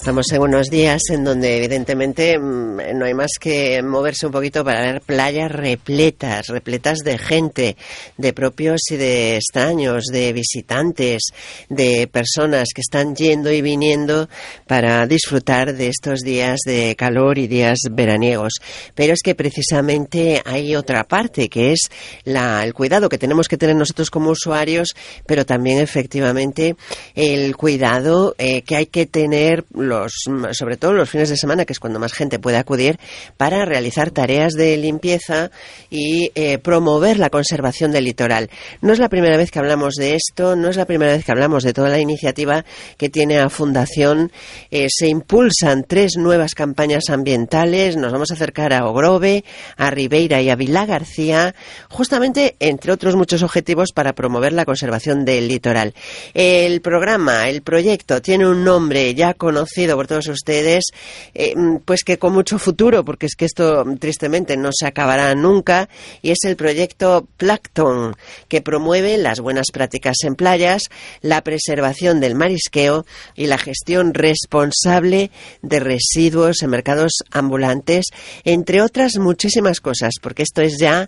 Estamos en unos días en donde evidentemente no hay más que moverse un poquito para ver playas repletas de gente, de propios y de extraños, de visitantes, de personas que están yendo y viniendo para disfrutar de estos días de calor y días veraniegos. Pero es que precisamente hay otra parte que es el cuidado que tenemos que tener nosotros como usuarios, pero también efectivamente el cuidado que hay que tener sobre todo los fines de semana, que es cuando más gente puede acudir, para realizar tareas de limpieza y promover la conservación del litoral. No es la primera vez que hablamos de esto, no es la primera vez que hablamos de toda la iniciativa que tiene a Fundación. Se impulsan 3 nuevas campañas ambientales. Nos vamos a acercar a Ogrove, a Ribeira y a Vilagarcía, justamente entre otros muchos objetivos para promover la conservación del litoral. El proyecto tiene un nombre ya conocido por todos ustedes, pues que con mucho futuro, porque es que esto tristemente no se acabará nunca, y es el proyecto Plancton, que promueve las buenas prácticas en playas, la preservación del marisqueo y la gestión responsable de residuos en mercados ambulantes, entre otras muchísimas cosas, porque esto es ya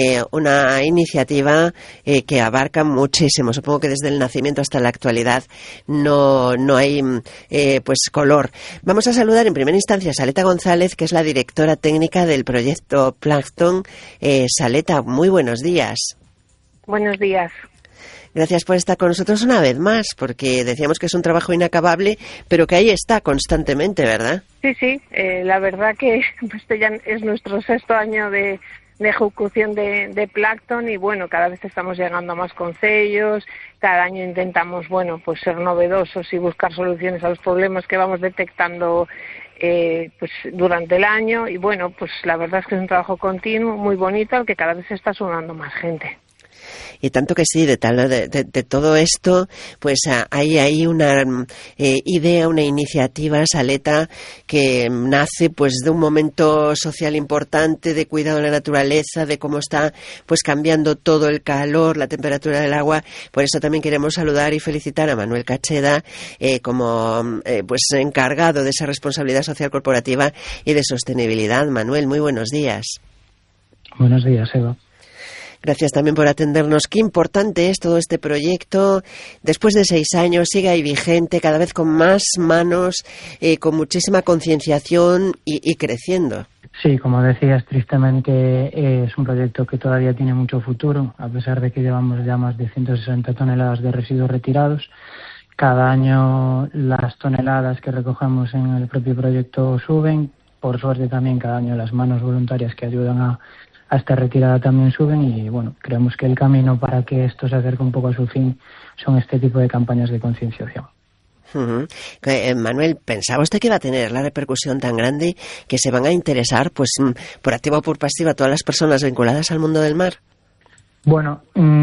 una iniciativa que abarca muchísimo. Supongo que desde el nacimiento hasta la actualidad no hay pues color. Vamos a saludar en primera instancia a Saleta González, que es la directora técnica del proyecto Plancton. Saleta, muy buenos días. Buenos días. Gracias por estar con nosotros una vez más, porque decíamos que es un trabajo inacabable, pero que ahí está constantemente, ¿verdad? Sí, la verdad que este ya es nuestro 6º año de ejecución de Plancton, y bueno, cada vez estamos llegando a más concellos, cada año intentamos, bueno, pues ser novedosos y buscar soluciones a los problemas que vamos detectando pues durante el año, y bueno, pues la verdad es que es un trabajo continuo, muy bonito, al que cada vez se está sumando más gente. Y tanto que sí, de todo esto, pues hay una idea, una iniciativa, Saleta, que nace pues de un momento social importante, de cuidado de la naturaleza, de cómo está pues cambiando todo el calor, la temperatura del agua. Por eso también queremos saludar y felicitar a Manuel Cacheda como pues encargado de esa responsabilidad social corporativa y de sostenibilidad. Manuel, muy buenos días. Buenos días, Eva. Gracias también por atendernos. Qué importante es todo este proyecto. Después de 6 años sigue ahí vigente, cada vez con más manos, con muchísima concienciación y creciendo. Sí, como decías, tristemente es un proyecto que todavía tiene mucho futuro, a pesar de que llevamos ya más de 160 toneladas de residuos retirados. Cada año las toneladas que recogemos en el propio proyecto suben. Por suerte también cada año las manos voluntarias que ayudan a esta retirada también suben, y bueno, creemos que el camino para que esto se acerque un poco a su fin son este tipo de campañas de concienciación. Manuel, ¿pensaba usted que iba a tener la repercusión tan grande que se van a interesar pues por activa o por pasiva todas las personas vinculadas al mundo del mar? Bueno,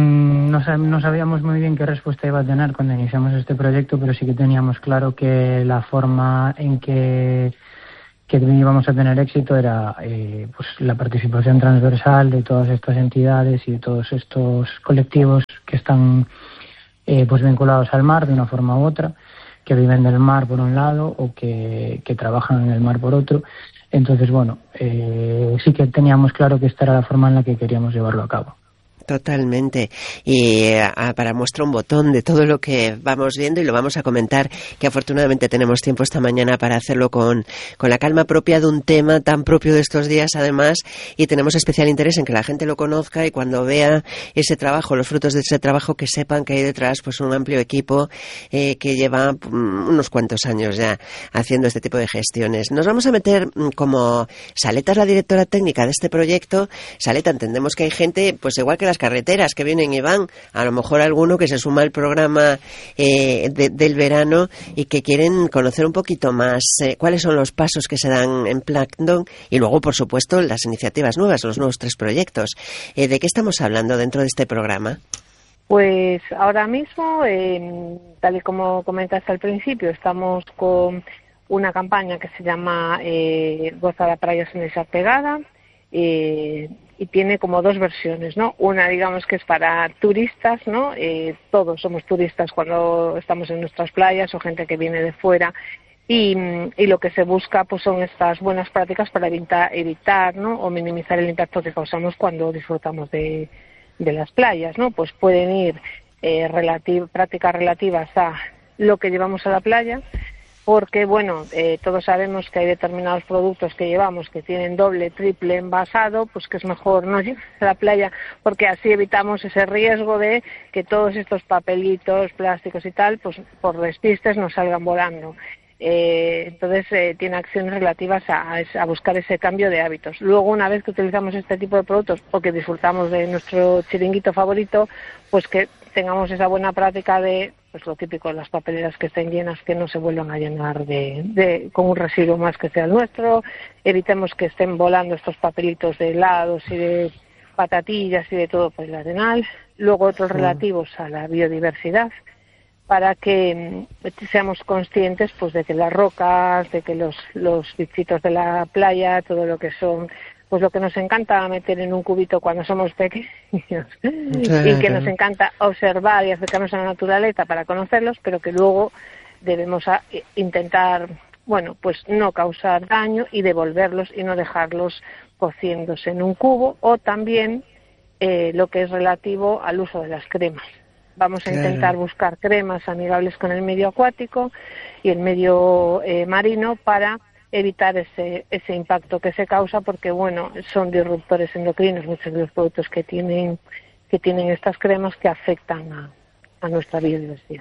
no sabíamos muy bien qué respuesta iba a tener cuando iniciamos este proyecto, pero sí que teníamos claro que la forma en que íbamos a tener éxito era pues la participación transversal de todas estas entidades y de todos estos colectivos que están pues vinculados al mar de una forma u otra, que viven del mar por un lado o que trabajan en el mar por otro. Entonces, bueno, sí que teníamos claro que esta era la forma en la que queríamos llevarlo a cabo. Totalmente. Y para muestra un botón de todo lo que vamos viendo, y lo vamos a comentar, que afortunadamente tenemos tiempo esta mañana para hacerlo con la calma propia de un tema tan propio de estos días, además, y tenemos especial interés en que la gente lo conozca, y cuando vea ese trabajo, los frutos de ese trabajo, que sepan que hay detrás pues un amplio equipo que lleva unos cuantos años ya haciendo este tipo de gestiones. Nos vamos a meter, como Saleta es la directora técnica de este proyecto. Saleta, entendemos que hay gente, pues igual que las carreteras, que vienen y van, a lo mejor alguno que se suma al programa del verano y que quieren conocer un poquito más cuáles son los pasos que se dan en Plancton, y luego, por supuesto, las iniciativas nuevas, los nuevos 3 proyectos. ¿De qué estamos hablando dentro de este programa? Pues ahora mismo, tal y como comentaste al principio, estamos con una campaña que se llama Goza la Praia sen deixar pegada, y tiene como 2 versiones, ¿no? Una, digamos, que es para turistas, ¿no? Todos somos turistas cuando estamos en nuestras playas, o gente que viene de fuera, y lo que se busca pues son estas buenas prácticas para evitar, ¿no?, o minimizar el impacto que causamos cuando disfrutamos de las playas, ¿no? Pues pueden ir prácticas relativas a lo que llevamos a la playa, porque, bueno, todos sabemos que hay determinados productos que llevamos que tienen doble, triple envasado, pues que es mejor no llevar a la playa, porque así evitamos ese riesgo de que todos estos papelitos, plásticos y tal, pues por despistes nos salgan volando. Entonces tiene acciones relativas a buscar ese cambio de hábitos. Luego, una vez que utilizamos este tipo de productos o que disfrutamos de nuestro chiringuito favorito, pues que tengamos esa buena práctica de, pues lo típico, las papeleras que estén llenas, que no se vuelvan a llenar con un residuo más que sea el nuestro. Evitemos que estén volando estos papelitos de helados y de patatillas y de todo por el arenal. Luego otros relativos a la biodiversidad, para que seamos conscientes pues de que las rocas, de que los bichitos de la playa, todo lo que son, pues lo que nos encanta meter en un cubito cuando somos pequeños y que nos encanta observar y acercarnos a la naturaleza para conocerlos, pero que luego debemos intentar, bueno, pues no causar daño y devolverlos y no dejarlos cociéndose en un cubo, o también lo que es relativo al uso de las cremas. Vamos a intentar buscar cremas amigables con el medio acuático y el medio marino para evitar ese impacto que se causa, porque, bueno, son disruptores endocrinos muchos de los productos que tienen estas cremas, que afectan a nuestra biodiversidad.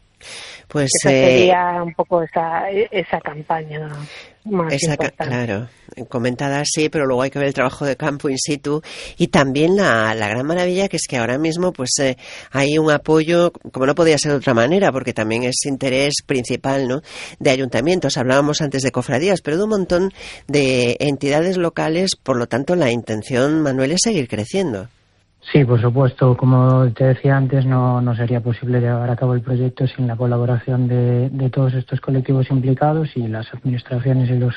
Pues esa sería un poco esa campaña más importante. Claro, comentada sí, pero luego hay que ver el trabajo de campo in situ, y también la gran maravilla que es que ahora mismo pues hay un apoyo, como no podía ser de otra manera, porque también es interés principal, ¿no?, de ayuntamientos. Hablábamos antes de cofradías, pero de un montón de entidades locales. Por lo tanto, la intención, Manuel, es seguir creciendo. Sí, por supuesto. Como te decía antes, no sería posible llevar a cabo el proyecto sin la colaboración de todos estos colectivos implicados, y las administraciones y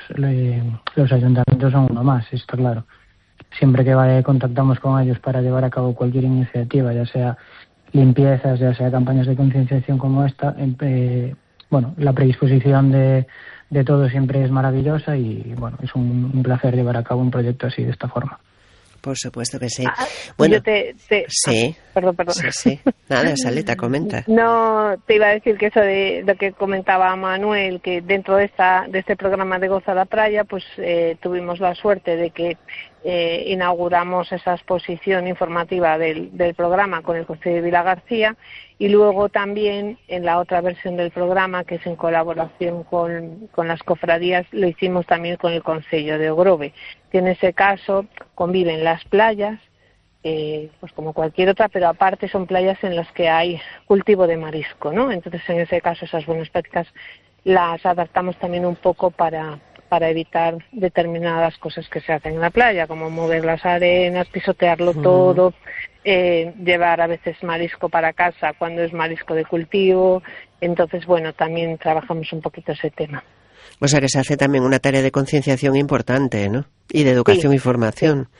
los ayuntamientos son uno más, está claro. Siempre que contactamos con ellos para llevar a cabo cualquier iniciativa, ya sea limpiezas, ya sea campañas de concienciación como esta, bueno, la predisposición de todos siempre es maravillosa, y bueno, es un placer llevar a cabo un proyecto así, de esta forma. Por supuesto que sí. Bueno, sí. Perdón. Sí. Nada, Saleta, comenta. No, te iba a decir que eso de lo que comentaba Manuel, que dentro de este programa de Goza la Playa, pues tuvimos la suerte de que inauguramos esa exposición informativa del programa con el Concello de Vilagarcía, y luego también en la otra versión del programa, que es en colaboración con las cofradías, lo hicimos también con el Concello de Ogrove, que en ese caso conviven las playas, pues como cualquier otra, pero aparte son playas en las que hay cultivo de marisco, ¿no? Entonces, en ese caso, esas buenas prácticas las adaptamos también un poco para evitar determinadas cosas que se hacen en la playa, como mover las arenas, pisotearlo todo, llevar a veces marisco para casa cuando es marisco de cultivo. Entonces, bueno, también trabajamos un poquito ese tema. O sea que se hace también una tarea de concienciación importante, ¿no? Y de educación y formación.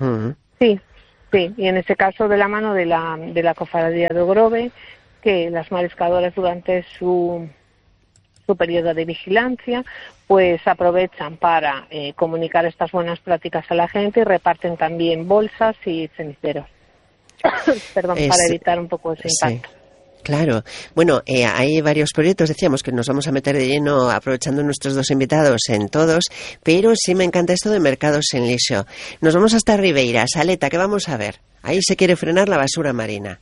Sí. Sí, y en ese caso de la mano de la cofradía de Ogrove, que las mariscadoras durante su periodo de vigilancia pues aprovechan para comunicar estas buenas prácticas a la gente, y reparten también bolsas y ceniceros. Perdón, para evitar un poco ese impacto. Sí. Claro. Bueno, hay varios proyectos, decíamos que nos vamos a meter de lleno aprovechando nuestros dos invitados en todos, pero sí me encanta esto de mercados en lisio. Nos vamos hasta Ribeira. Saleta, ¿qué vamos a ver? Ahí se quiere frenar la basura marina.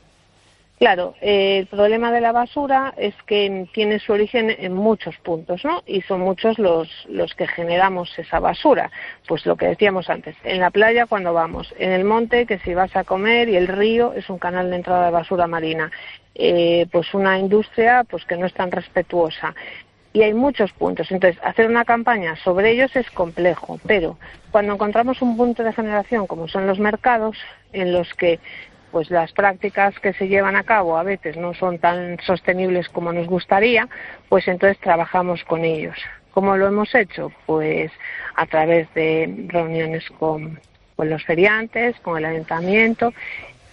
Claro, el problema de la basura es que tiene su origen en muchos puntos, ¿no? Y son muchos los que generamos esa basura. Pues lo que decíamos antes, en la playa cuando vamos, en el monte, que si vas a comer, y el río es un canal de entrada de basura marina. Pues una industria pues que no es tan respetuosa. Y hay muchos puntos. Entonces, hacer una campaña sobre ellos es complejo, pero cuando encontramos un punto de generación, como son los mercados, en los que pues las prácticas que se llevan a cabo a veces no son tan sostenibles como nos gustaría, pues entonces trabajamos con ellos. ¿Cómo lo hemos hecho? Pues a través de reuniones con los feriantes, con el ayuntamiento,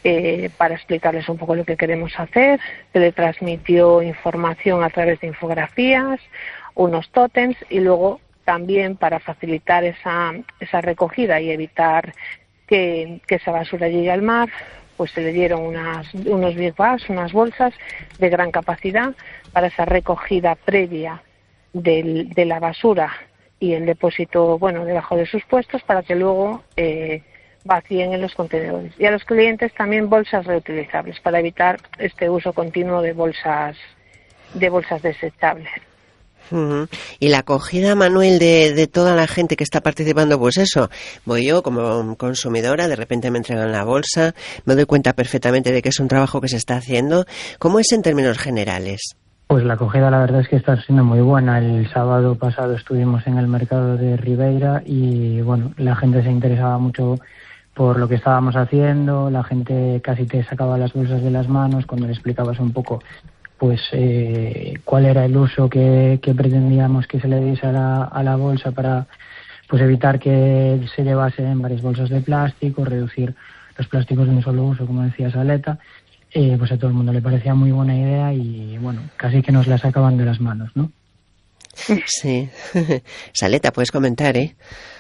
para explicarles un poco lo que queremos hacer. Se le transmitió información a través de infografías, unos tótems, y luego también para facilitar esa recogida y evitar que esa basura llegue al mar, pues se le dieron unos big bags, unas bolsas de gran capacidad para esa recogida previa de la basura y el depósito, debajo de sus puestos, para que luego vacíen en los contenedores. Y a los clientes también bolsas reutilizables para evitar este uso continuo de bolsas desechables. Uh-huh. Y la acogida, Manuel, de toda la gente que está participando, pues eso, voy yo como consumidora, de repente me entregan la bolsa, me doy cuenta perfectamente de que es un trabajo que se está haciendo. ¿Cómo es en términos generales? Pues la acogida, la verdad es que está siendo muy buena. El sábado pasado estuvimos en el mercado de Ribeira y la gente se interesaba mucho por lo que estábamos haciendo. La gente casi te sacaba las bolsas de las manos cuando le explicabas un poco pues cuál era el uso que pretendíamos que se le diese a la bolsa, para pues evitar que se llevase en varias bolsas de plástico, reducir los plásticos de un solo uso, como decía Saleta. Pues a todo el mundo le parecía muy buena idea y casi que nos la sacaban de las manos, ¿no? Sí. Saleta, puedes comentar, ¿eh?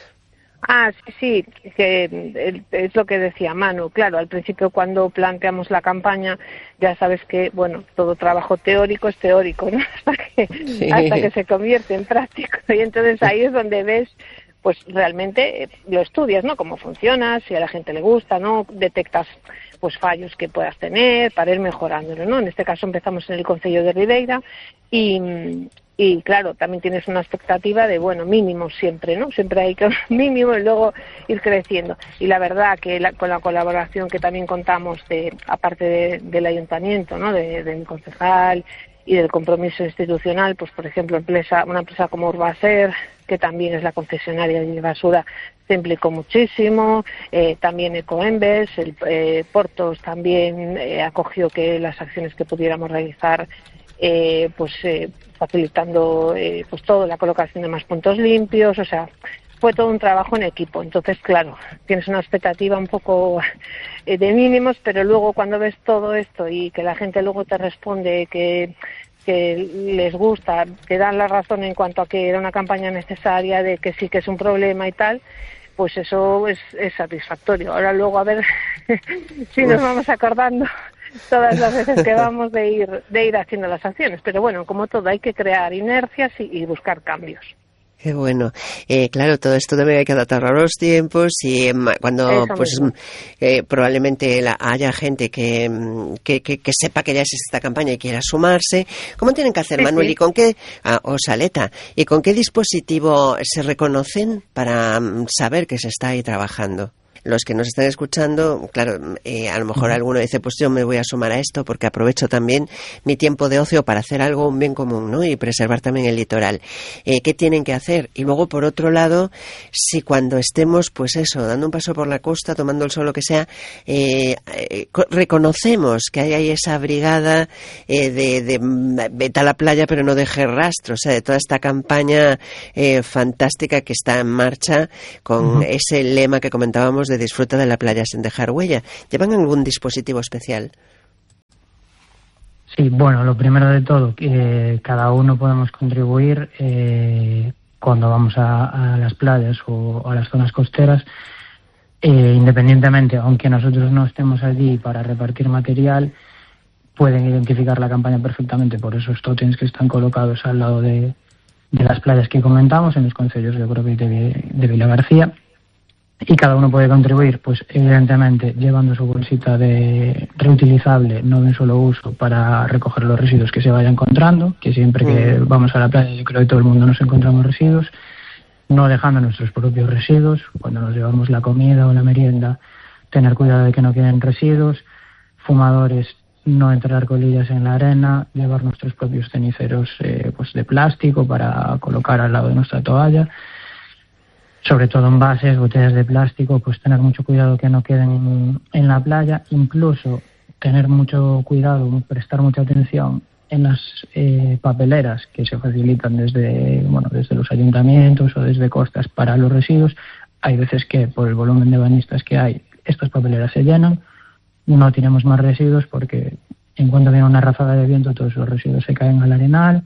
Sí, que es lo que decía Manu. Claro, al principio cuando planteamos la campaña, ya sabes que, todo trabajo teórico es teórico, ¿no? Hasta que se convierte en práctico. Y entonces ahí es donde ves, pues realmente lo estudias, ¿no? Cómo funciona, si a la gente le gusta, ¿no? Detectas pues fallos que puedas tener para ir mejorándolo, ¿no? En este caso empezamos en el Concello de Ribeira y claro, también tienes una expectativa de, mínimo siempre, ¿no? Siempre hay que mínimo y luego ir creciendo. Y la verdad que con la colaboración que también contamos, aparte del ayuntamiento, ¿no? Del concejal y del compromiso institucional, pues por ejemplo una empresa como Urbaser, que también es la concesionaria de basura, se implicó muchísimo, también Ecoembes, Portos también acogió que las acciones que pudiéramos realizar, facilitando pues todo, la colocación de más puntos limpios, o sea, fue todo un trabajo en equipo. Entonces, claro, tienes una expectativa un poco de mínimos, pero luego cuando ves todo esto y que la gente luego te responde que les gusta, te dan la razón en cuanto a que era una campaña necesaria, de que sí que es un problema y tal, pues eso es satisfactorio. Ahora luego a ver si nos vamos acordando todas las veces que vamos de ir haciendo las acciones. Pero como todo, hay que crear inercias y buscar cambios. Qué bueno. Claro, todo esto también hay que adaptarlo a los tiempos y cuando probablemente haya gente que sepa que ya existe esta campaña y quiera sumarse. ¿Cómo tienen que hacer, Manuel? Sí. ¿Y con qué, o Saleta, y con qué dispositivo se reconocen para saber que se está ahí trabajando? Los que nos están escuchando, claro, a lo mejor alguno dice, pues yo me voy a sumar a esto porque aprovecho también mi tiempo de ocio para hacer algo, un bien común, ¿no? Y preservar también el litoral. ¿Qué tienen que hacer? Y luego, por otro lado, si cuando estemos, pues eso, dando un paso por la costa, tomando el sol, lo que sea, reconocemos que hay ahí esa brigada de vete a la playa pero no dejes rastro, o sea, de toda esta campaña fantástica que está en marcha con ese lema que comentábamos de disfruta de la playa sin dejar huella. ¿Llevan algún dispositivo especial? Sí, lo primero de todo, que cada uno podemos contribuir cuando vamos a las playas o a las zonas costeras, independientemente, aunque nosotros no estemos allí para repartir material, pueden identificar la campaña perfectamente por esos tótems que están colocados al lado de las playas que comentamos, en los concellos, yo creo que de Vilagarcía. Y cada uno puede contribuir, pues evidentemente llevando su bolsita reutilizable, no de un solo uso, para recoger los residuos que se vaya encontrando, que siempre que vamos a la playa yo creo que todo el mundo nos encontramos residuos, no dejando nuestros propios residuos, cuando nos llevamos la comida o la merienda, tener cuidado de que no queden residuos, fumadores, no entrar colillas en la arena, llevar nuestros propios ceniceros pues de plástico para colocar al lado de nuestra toalla. Sobre todo envases, botellas de plástico, pues tener mucho cuidado que no queden en la playa, incluso tener mucho cuidado, prestar mucha atención en las papeleras que se facilitan desde los ayuntamientos o desde costas para los residuos. Hay veces que por el volumen de bañistas que hay, estas papeleras se llenan, no tiremos más residuos porque en cuanto viene una ráfaga de viento todos los residuos se caen al arenal